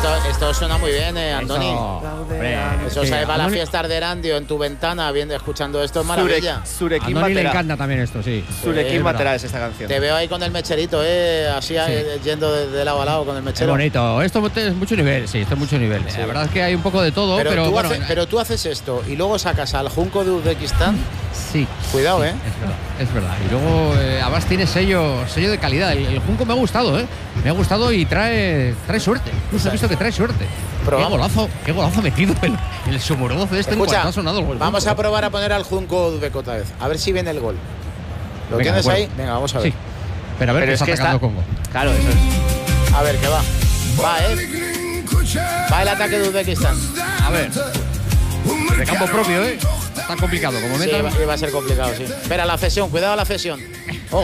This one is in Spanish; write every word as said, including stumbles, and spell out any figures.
esto, esto suena muy bien, eh, Andoni. Eso, hombre, Eso sí, se va a la Andoni- fiesta de Erandio en tu ventana, viendo, escuchando esto, es maravilla. A Andoni le encanta también esto, sí. Surekin Es Matera verdad. es esta canción. Te veo ahí con el mecherito, eh, así eh, yendo de, de lado a lado con el Es mechero. bonito. Esto es mucho nivel, sí, esto es mucho nivel. La verdad es que hay un poco de todo, Pero, pero, tú bueno. haces, pero tú haces esto y luego sacas al Junco de Uzbekistán. Sí. Cuidado, sí, eh. Es verdad, es verdad. Y luego, eh, además, tiene sello sello de calidad. El, el Junco me ha gustado, ¿eh? Me ha gustado y trae trae suerte. Incluso he visto que trae suerte. Pero qué vamos. golazo, qué golazo metido el, el Sumurov de este en Escucha, cuanto ha sonado el gol. vamos a probar a poner al Junco uzbeco otra vez. A ver si viene el gol. ¿Lo Venga, tienes de ahí? acuerdo. Venga, vamos a ver. Sí. Pero a ver Pero qué es está que atacando está- Congo. Claro, eso es. A ver, que va. Va, eh. Va el ataque de Uzbekistán. A ver. De campo propio, ¿eh? Está complicado. Como Sí, meta. iba, iba a ser complicado, sí. Espera, la cesión, cuidado la cesión.